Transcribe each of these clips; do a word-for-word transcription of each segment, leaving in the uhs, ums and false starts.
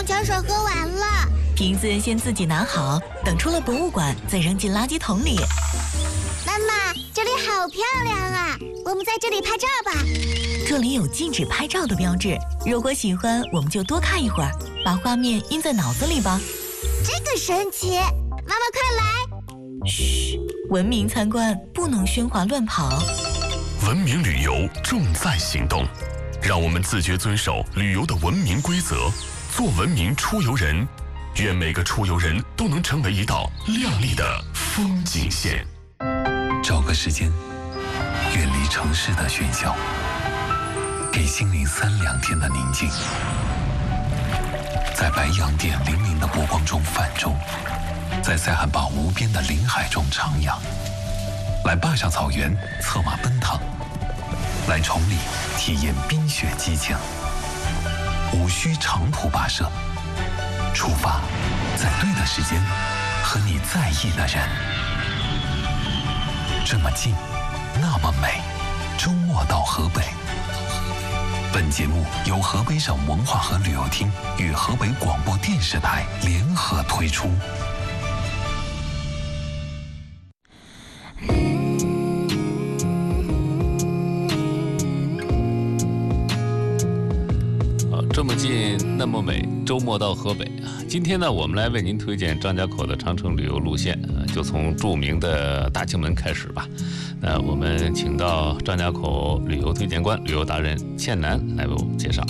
矿泉水喝完了。 瓶子先自己拿好，等出了博物馆再扔进垃圾桶里。 妈妈，这里好漂亮啊，我们在这里拍照吧。 这里有禁止拍照的标志，如果喜欢我们就多看一会儿，把画面印在脑子里吧。 这个神奇，妈妈快来。 嘘，文明参观，不能喧哗乱跑。 文明旅游重在行动，让我们自觉遵守旅游的文明规则，做文明出游人。愿每个出游人都能成为一道亮丽的风景线。 找个时间，远离城市的喧嚣，给心灵三两天的宁静。在白洋淀粼粼的波光中泛舟，在塞罕坝无边的林海中徜徉，来坝上草原策马奔腾，来崇礼体验冰雪激情。无需长途跋涉，出发，在对的时间，和你在意的人。这么近，那么美，周末到河北。本节目由河北省文化和旅游厅与河北广播电视台联合推出。 这么近，那么美，周末到河北啊！今天呢，我们来为您推荐张家口的长城旅游路线，就从著名的大庆门开始吧。那我们请到张家口旅游推荐官、旅游达人倩楠来为我们介绍。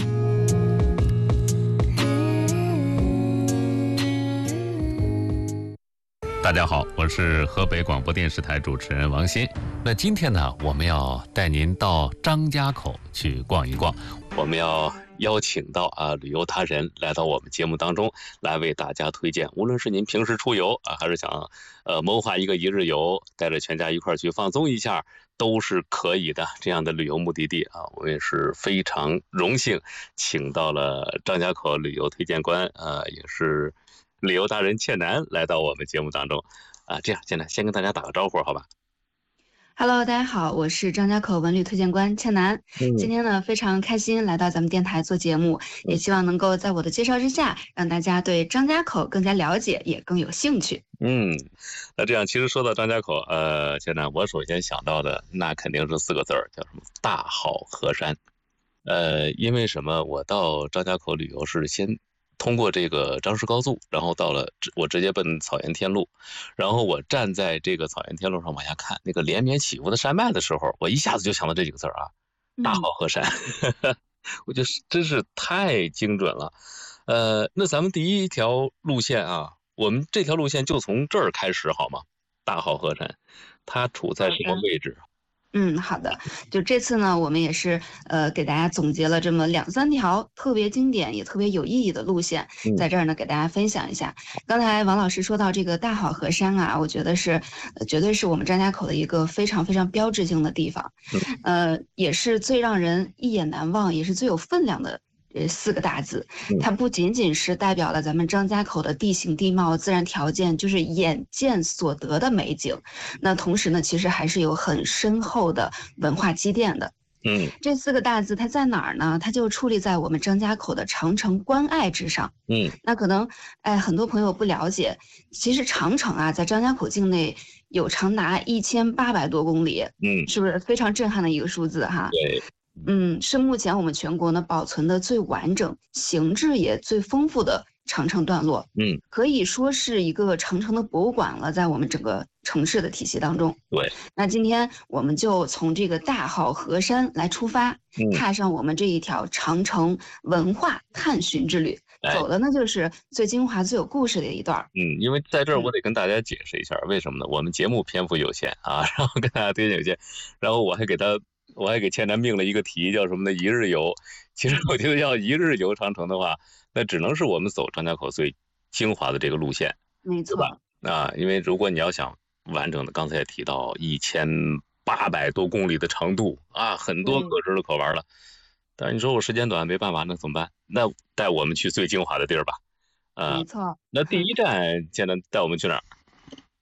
大家好，我是河北广播电视台主持人王鑫。那今天呢，我们要带您到张家口去逛一逛，我们要邀请到啊旅游达人来到我们节目当中，来为大家推荐，无论是您平时出游啊，还是想呃谋划一个一日游，带着全家一块去放松一下，都是可以的。这样的旅游目的地啊，我也是非常荣幸，请到了张家口旅游推荐官，呃，也是旅游达人倩楠来到我们节目当中啊。这样，倩楠先跟大家打个招呼，好吧 ？Hello， 大家好，我是张家口文旅推荐官倩楠。嗯、今天呢，非常开心来到咱们电台做节目，嗯、也希望能够在我的介绍之下，让大家对张家口更加了解，也更有兴趣。 嗯，那这样，其实说到张家口，呃，倩楠，我首先想到的那肯定是四个字儿，叫什么？大好河山。呃，因为什么？我到张家口旅游是先通过这个张石高速，然后到了我直接奔草原天路，然后我站在这个草原天路上往下看那个连绵起伏的山脉的时候，我一下子就想到这几个字啊，大好河山。嗯、我觉得真是太精准了。呃，那咱们第一条路线啊，我们这条路线就从这儿开始好吗？大好河山，它处在什么位置？ 嗯，好的。就这次呢，我们也是呃给大家总结了这么两三条特别经典也特别有意义的路线，在这儿呢给大家分享一下。刚才王老师说到这个大好河山啊，我觉得是、呃、绝对是我们张家口的一个非常非常标志性的地方，呃，也是最让人一眼难忘，也是最有分量的。这四个大字，它不仅仅是代表了咱们张家口的地形地貌、自然条件，就是眼见所得的美景。那同时呢，其实还是有很深厚的文化积淀的。 嗯， 这四个大字它在哪儿呢？它就矗立在我们张家口的长城关隘之上。 嗯， 那可能哎很多朋友不了解，其实长城啊，在张家口境内有长达一千八百多公里。 嗯， 是不是非常震撼的一个数字哈？ 对。 嗯，是目前我们全国呢保存的最完整、形制也最丰富的长城段落。 嗯， 可以说是一个长城的博物馆了，在我们整个城市的体系当中。 对， 那今天我们就从这个大好河山来出发，嗯、踏上我们这一条长城文化探寻之旅。哎、走的呢就是最精华、最有故事的一段。 嗯，因为在这儿我得跟大家解释一下，嗯、为什么呢？我们节目篇幅有限啊，然后跟大家推荐有限，然后我还给他。我还给倩楠命了一个题，叫什么呢？一日游。其实我觉得要一日游长城的话，那只能是我们走张家口最精华的这个路线， 没错吧？啊，因为如果你要想完整的，刚才也提到一千八百多公里的长度啊，很多可吃的可玩了。嗯、但你说我时间短，没办法，那怎么办？那带我们去最精华的地儿吧。啊， 没错。 那第一站，倩楠带我们去哪儿？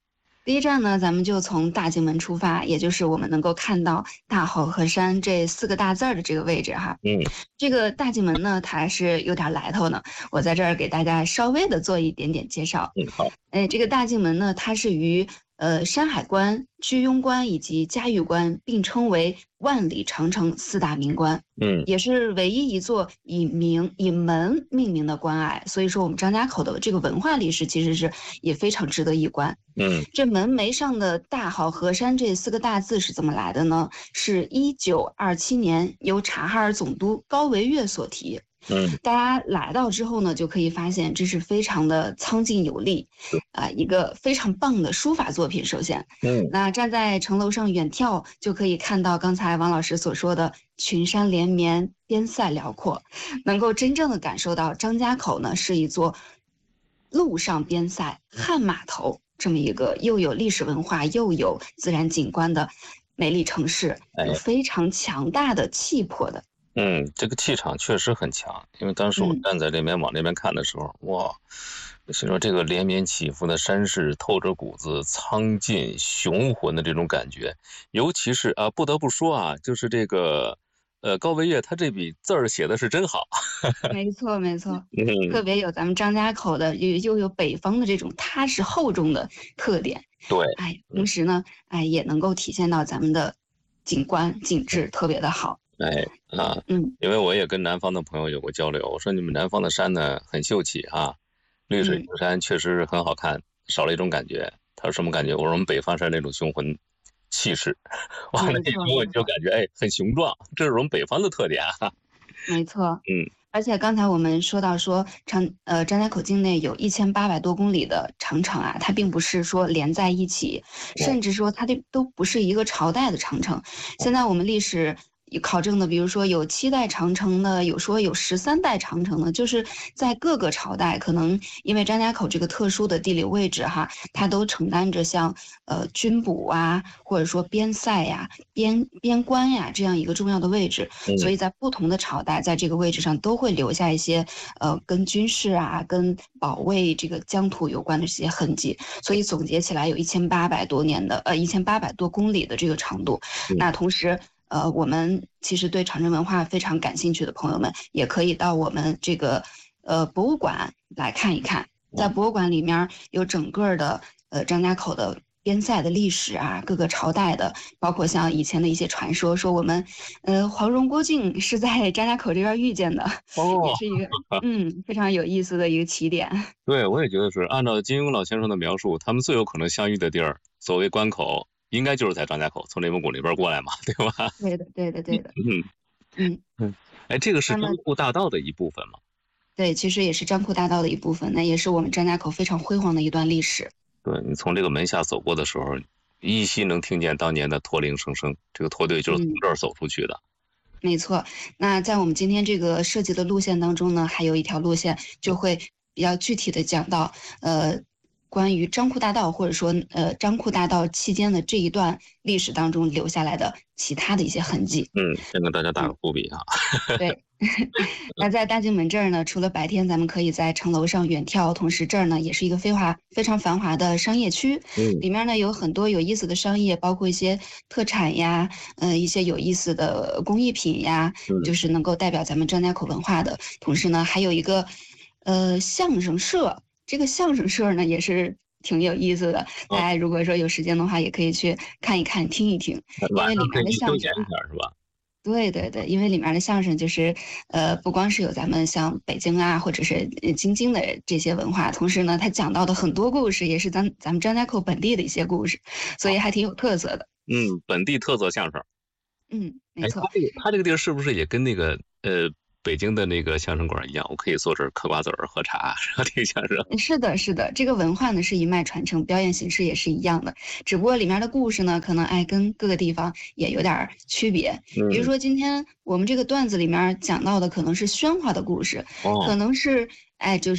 第一站呢，咱们就从大镜门出发，也就是我们能够看到大好河山这四个大字儿的这个位置哈。 嗯， 这个大镜门呢，它还是有点来头呢。我在这儿给大家稍微的做一点点介绍。 嗯，好。 哎，这个大镜门呢，它是与呃山海关、居庸关以及嘉峪关并称为万里长城四大名关。 嗯， 也是唯一一座以名以门命名的关隘。所以说，我们张家口的这个文化历史其实是也非常值得一观。 嗯， 这门楣上的大好河山这四个大字是怎么来的呢？是一九二七年由察哈尔总督高维岳所题。 嗯， 大家来到之后呢，就可以发现这是非常的苍劲有力，啊、呃，一个非常棒的书法作品。首先， 嗯， 那站在城楼上远眺，就可以看到刚才王老师所说的群山连绵，边塞辽阔，能够真正的感受到张家口呢是一座陆上边塞汉码头这么一个又有历史文化又有自然景观的美丽城市，有非常强大的气魄的。 嗯，这个气场确实很强，因为当时我站在这边往那边看的时候，嗯、哇，心说这个连绵起伏的山势，透着股子苍劲雄浑的这种感觉，尤其是啊，不得不说啊，就是这个，呃，高维岳他这笔字儿写的是真好。 没错，没错， 嗯， 特别有咱们张家口的，又又有北方的这种踏实厚重的特点。 对， 哎，同时呢，哎，也能够体现到咱们的景观景致特别的好。 哎啊， 嗯， 因为我也跟南方的朋友有过交流，我说你们南方的山呢很秀气啊，绿水青山确实是很好看，嗯、少了一种感觉。他说什么感觉？我说我们北方山那种雄浑气势，完了以后就感觉哎很雄壮，这是我们北方的特点啊。 没错， 嗯， 而且刚才我们说到说长呃张家口境内有一千八百多公里的长城啊，它并不是说连在一起，甚至说它这都不是一个朝代的长城。现在我们历史考证的，比如说有七代长城的，有说有十三代长城的，就是在各个朝代，可能因为张家口这个特殊的地理位置哈，它都承担着像呃军补啊，或者说边塞呀、边边关呀这样一个重要的位置，所以在不同的朝代，在这个位置上都会留下一些呃跟军事啊、跟保卫这个疆土有关的这些痕迹，所以总结起来有一千八百多年的呃一千八百多公里的这个长度，那同时。呃，我们其实对长城文化非常感兴趣的朋友们，也可以到我们这个呃博物馆来看一看。在博物馆里面有整个的呃张家口的边塞的历史啊，各个朝代的，包括像以前的一些传说，说我们呃黄蓉郭靖是在张家口这边遇见的， 哦， 也是一个嗯非常有意思的一个起点。 对，我也觉得是按照金庸老先生的描述，他们最有可能相遇的地儿，所谓关口。应该就是在张家口，从内蒙古那边过来嘛，对吧？ 对的，对的，对的。 嗯嗯嗯，哎，这个是张库大道的一部分吗？ 对，其实也是张库大道的一部分，那也是我们张家口非常辉煌的一段历史。 对，你从这个门下走过的时候，依稀能听见当年的驼铃声声，这个驼队就是从这儿走出去的。 嗯、没错，那在我们今天这个设计的路线当中呢，还有一条路线就会比较具体的讲到，呃。关于张库大道或者说呃张库大道期间的这一段历史当中留下来的其他的一些痕迹。 嗯，先跟大家打个伏笔啊。 对，那在大镜门这儿呢，除了白天咱们可以在城楼上远眺，同时这儿呢也是一个非华非常繁华的商业区， 嗯， 里面呢有很多有意思的商业，包括一些特产呀，呃一些有意思的工艺品呀， 嗯、 就是能够代表咱们张家口文化的。同时呢，还有一个呃相声社。这个相声社呢也是挺有意思的，大家如果说有时间的话，也可以去看一看、听一听，因为里面的相声是吧？ 对对对，因为里面的相声就是，呃，不光是有咱们像北京啊，或者是京津的这些文化，同时呢，他讲到的很多故事也是咱咱们张家口本地的一些故事，所以还挺有特色的。 嗯，本地特色相声。 嗯，没错。 他这个他这个地儿是不是也跟那个呃？北京的那个相声馆一样，我可以坐这儿嗑瓜子儿、喝茶，然后听相声。 是的，是的，这个文化呢是一脉传承，表演形式也是一样的，只不过里面的故事呢，可能哎跟各个地方也有点区别。 嗯、 比如说今天我们这个段子里面讲到的可能是宣化的故事， 哦、 可能是哎就是。